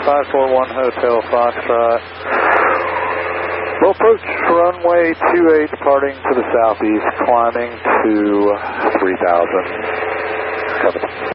541 Hotel Foxtrot. We'll approach runway 28, departing to the southeast, climbing to 3,000. Cover.